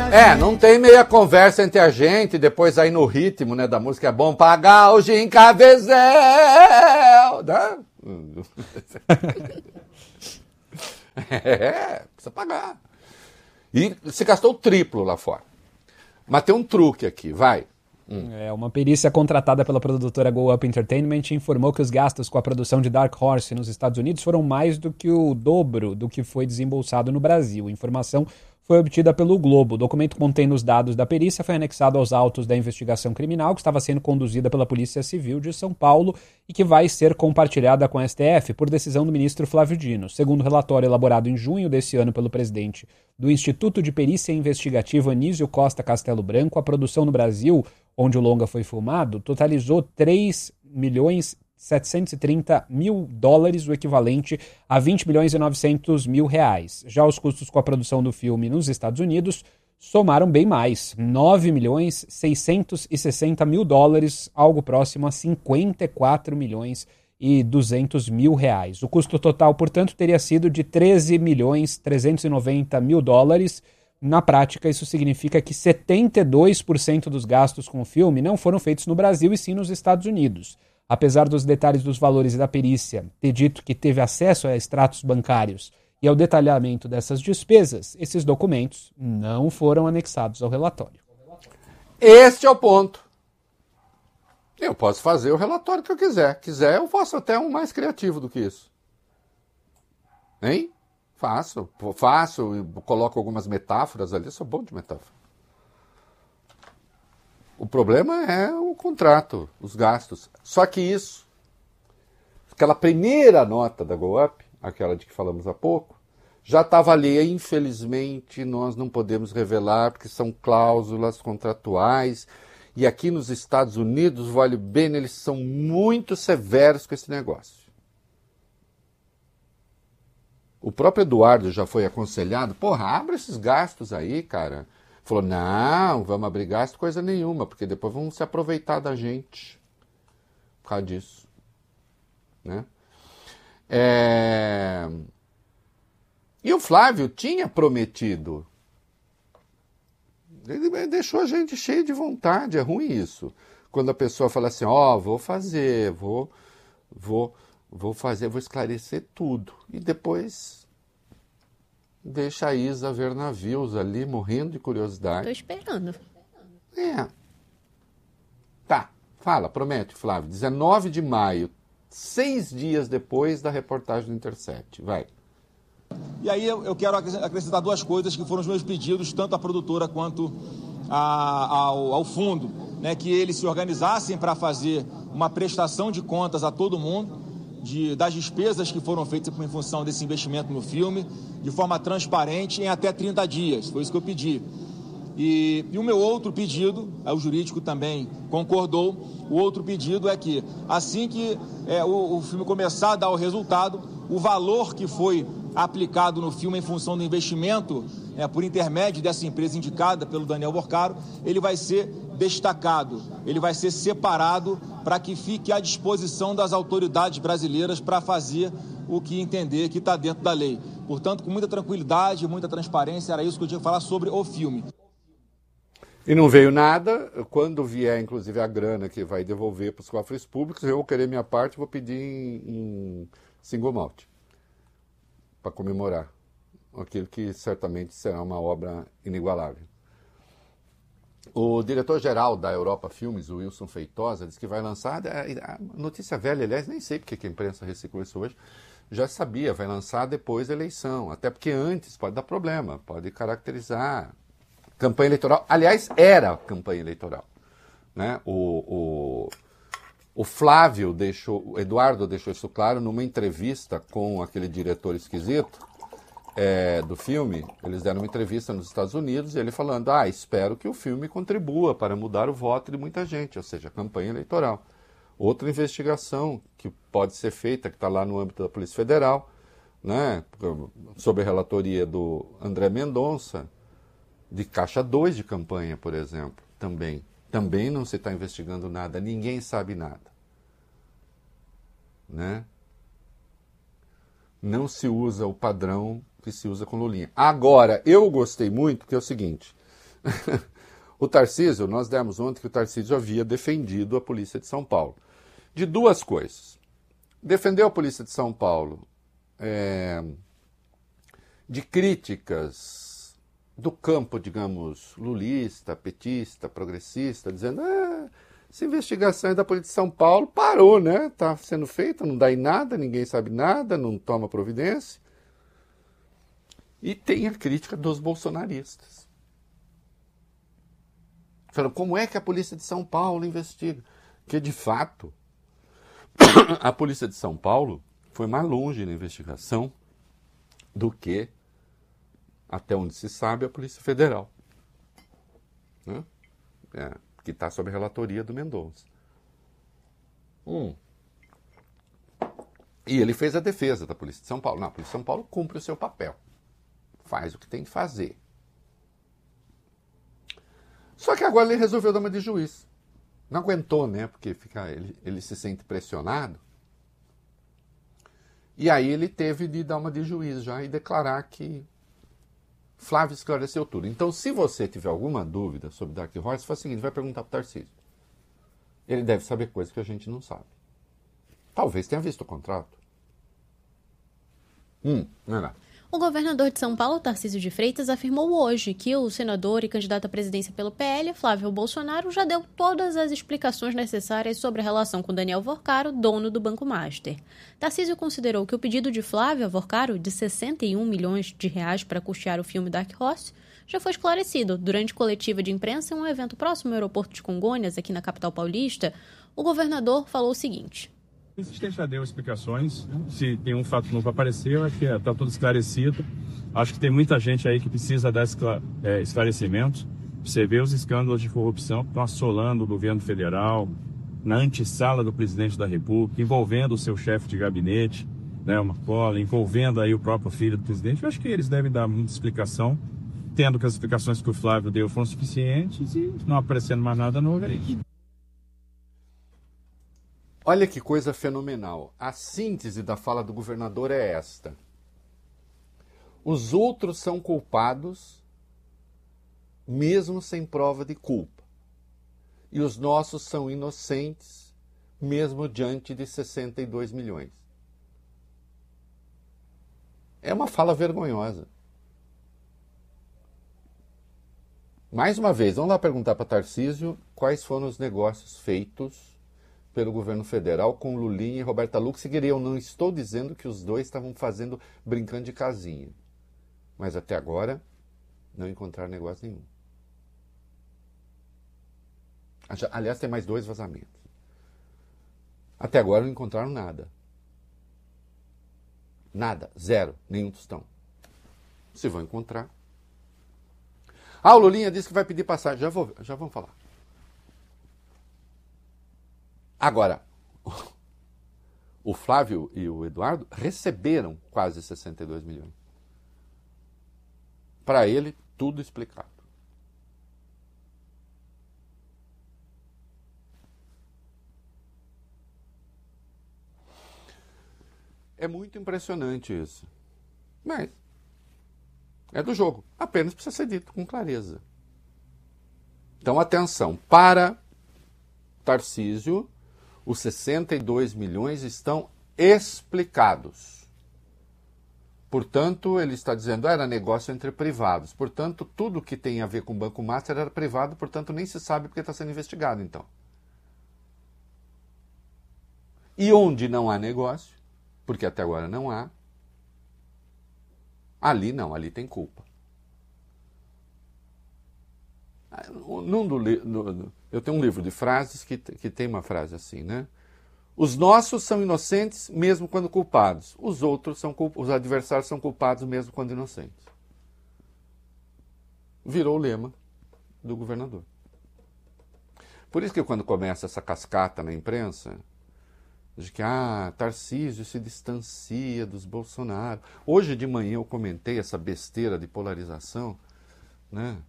Não tem meia conversa entre a gente, depois aí no ritmo, né, da música é bom pagar o Gincavezel, né? Precisa pagar. E você gastou o triplo lá fora. Mas tem um truque aqui, vai. Uma perícia contratada pela produtora Go Up Entertainment informou que os gastos com a produção de Dark Horse nos Estados Unidos foram mais do que o dobro do que foi desembolsado no Brasil. A informação foi obtida pelo Globo. O documento contendo os dados da perícia foi anexado aos autos da investigação criminal que estava sendo conduzida pela Polícia Civil de São Paulo e que vai ser compartilhada com a STF por decisão do ministro Flávio Dino. Segundo o relatório elaborado em junho desse ano pelo presidente do Instituto de Perícia Investigativa Anísio Costa Castelo Branco, a produção no Brasil, onde o longa foi filmado, totalizou 3.730.000 dólares, o equivalente a 20.900.000 reais. Já os custos com a produção do filme nos Estados Unidos somaram bem mais, 9.660.000 dólares, algo próximo a 54.200.000 reais. O custo total, portanto, teria sido de 13.390.000 dólares. Na prática, isso significa que 72% dos gastos com o filme não foram feitos no Brasil e sim nos Estados Unidos. Apesar dos detalhes dos valores da perícia ter dito que teve acesso a extratos bancários e ao detalhamento dessas despesas, esses documentos não foram anexados ao relatório. Este é o ponto. Eu posso fazer o relatório que eu quiser. Quiser, eu faço até um mais criativo do que isso. Hein? Faço, coloco algumas metáforas ali, sou bom de metáfora. O problema é o contrato, os gastos. Só que isso, aquela primeira nota da Go Up, aquela de que falamos há pouco, já estava ali. Infelizmente, nós não podemos revelar, porque são cláusulas contratuais. E aqui nos Estados Unidos, vale bem, eles são muito severos com esse negócio. O próprio Eduardo já foi aconselhado, abre esses gastos aí, cara. Falou, não, vamos abrir gasto coisa nenhuma, porque depois vão se aproveitar da gente por causa disso. Né? E o Flávio tinha prometido. Ele deixou a gente cheio de vontade, é ruim isso. Quando a pessoa fala assim, vou fazer, vou esclarecer tudo. E depois deixa a Isa ver navios ali, morrendo de curiosidade. Tô esperando. Tá, fala, promete, Flávio. 19 de maio, 6 dias depois da reportagem do Intercept. Vai. E aí eu quero acrescentar duas coisas que foram os meus pedidos, tanto à produtora quanto ao fundo, né, que eles se organizassem para fazer uma prestação de contas a todo mundo, das despesas que foram feitas em função desse investimento no filme, de forma transparente, em até 30 dias. Foi isso que eu pedi. E o meu outro pedido, o jurídico também concordou, o outro pedido é que, assim que o filme começar a dar o resultado, o valor que foi aplicado no filme em função do investimento, por intermédio dessa empresa indicada pelo Daniel Borcaro, ele vai ser destacado, ele vai ser separado para que fique à disposição das autoridades brasileiras para fazer o que entender que está dentro da lei. Portanto, com muita tranquilidade, muita transparência, era isso que eu tinha que falar sobre o filme. E não veio nada. Quando vier, inclusive, a grana que vai devolver para os cofres públicos, eu vou querer minha parte, vou pedir em single malt para comemorar aquilo que certamente será uma obra inigualável. O diretor-geral da Europa Filmes, o Wilson Feitosa, disse que vai lançar, a notícia velha, aliás, nem sei porque que a imprensa reciclou isso hoje, já sabia, vai lançar depois da eleição, até porque antes pode dar problema, pode caracterizar campanha eleitoral. Aliás, era campanha eleitoral. Né? O Flávio o Eduardo deixou isso claro numa entrevista com aquele diretor esquisito do filme. Eles deram uma entrevista nos Estados Unidos e ele falando, espero que o filme contribua para mudar o voto de muita gente, ou seja, campanha eleitoral. Outra investigação que pode ser feita, que está lá no âmbito da Polícia Federal, né, sob a relatoria do André Mendonça, de Caixa 2 de campanha, por exemplo, também. Também não se está investigando nada, ninguém sabe nada. Né? Não se usa o padrão que se usa com Lulinha. Agora, eu gostei muito, que é o seguinte, O Tarcísio, nós demos ontem que o Tarcísio havia defendido a Polícia de São Paulo. De duas coisas. Defendeu a Polícia de São Paulo de críticas do campo, digamos, lulista, petista, progressista, dizendo essa investigação da Polícia de São Paulo parou, né? Está sendo feita, não dá em nada, ninguém sabe nada, não toma providência. E tem a crítica dos bolsonaristas. Falando, como é que a Polícia de São Paulo investiga? Porque, de fato, a Polícia de São Paulo foi mais longe na investigação do que, até onde se sabe, a Polícia Federal, né? Que está sob a relatoria do Mendonça. E ele fez a defesa da Polícia de São Paulo. Não, a Polícia de São Paulo cumpre o seu papel. Faz o que tem que fazer. Só que agora ele resolveu dar uma de juiz. Não aguentou, né? Porque ele se sente pressionado. E aí ele teve de dar uma de juiz já e declarar que Flávio esclareceu tudo. Então, se você tiver alguma dúvida sobre Dark Horse, faz o seguinte, vai perguntar para o Tarcísio. Ele deve saber coisas que a gente não sabe. Talvez tenha visto o contrato. Não é nada. O governador de São Paulo, Tarcísio de Freitas, afirmou hoje que o senador e candidato à presidência pelo PL, Flávio Bolsonaro, já deu todas as explicações necessárias sobre a relação com Daniel Vorcaro, dono do Banco Master. Tarcísio considerou que o pedido de Flávio a Vorcaro de 61 milhões de reais para custear o filme Dark Horse já foi esclarecido. Durante coletiva de imprensa em um evento próximo ao aeroporto de Congonhas, aqui na capital paulista, o governador falou o seguinte: O assistente já deu explicações. Se tem um fato novo apareceu, acho que está tudo esclarecido. Acho que tem muita gente aí que precisa dar esclarecimentos. Você vê os escândalos de corrupção que estão assolando o governo federal, na antessala do presidente da República, envolvendo o seu chefe de gabinete, né, o Marcola, envolvendo aí o próprio filho do presidente. Eu acho que eles devem dar muita explicação, tendo que as explicações que o Flávio deu foram suficientes e não aparecendo mais nada novo aí. Olha que coisa fenomenal. A síntese da fala do governador é esta. Os outros são culpados, mesmo sem prova de culpa. E os nossos são inocentes, mesmo diante de 62 milhões. É uma fala vergonhosa. Mais uma vez, vamos lá perguntar para Tarcísio quais foram os negócios feitos pelo governo federal com Lulinha e Roberta Lucas. Eu não estou dizendo que os dois estavam brincando de casinha. Mas até agora, não encontraram negócio nenhum. Aliás, tem mais 2 vazamentos. Até agora não encontraram nada. Nada, zero, nenhum tostão. Se vão encontrar. O Lulinha disse que vai pedir passagem. Já vamos falar. Agora, o Flávio e o Eduardo receberam quase 62 milhões. Para ele, tudo explicado. É muito impressionante isso. Mas é do jogo. Apenas precisa ser dito com clareza. Então, atenção. Para Tarcísio, os 62 milhões estão explicados. Portanto, ele está dizendo, era negócio entre privados. Portanto, tudo que tem a ver com o Banco Master era privado, portanto, nem se sabe porque está sendo investigado, então. E onde não há negócio, porque até agora não há, ali não, ali tem culpa. Eu tenho um livro de frases que tem uma frase assim, né? Os nossos são inocentes mesmo quando culpados. Os outros os adversários são culpados mesmo quando inocentes. Virou o lema do governador. Por isso que quando começa essa cascata na imprensa, de que Tarcísio se distancia dos Bolsonaro. Hoje de manhã eu comentei essa besteira de polarização, né?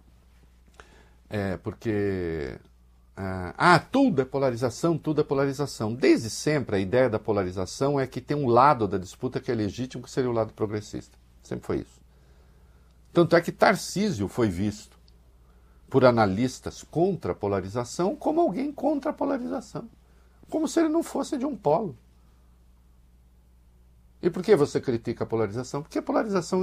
Porque tudo é polarização, tudo é polarização. Desde sempre a ideia da polarização é que tem um lado da disputa que é legítimo, que seria o lado progressista. Sempre foi isso. Tanto é que Tarcísio foi visto por analistas contra a polarização como alguém contra a polarização. Como se ele não fosse de um polo. E por que você critica a polarização? Porque a polarização